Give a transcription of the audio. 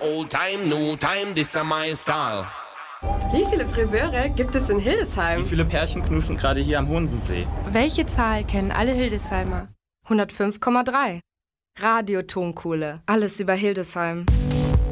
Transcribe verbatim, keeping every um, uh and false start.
old time, new time, this is my style. Wie viele Friseure gibt es in Hildesheim? Wie viele Pärchen knuschen gerade hier am Honsensee? Welche Zahl kennen alle Hildesheimer? hundertfünf Komma drei. Radio Tonkohle. Alles über Hildesheim.